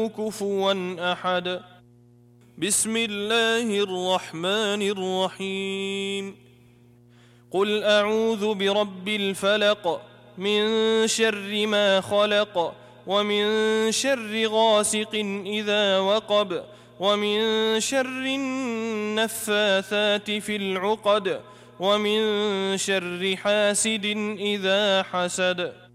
كفوا أحد. بسم الله الرحمن الرحيم. قل أعوذ برب الفلق من شر ما خلق ومن شر غاسق إذا وقب ومن شر النفاثات في العقد ومن شر حاسد إذا حسد.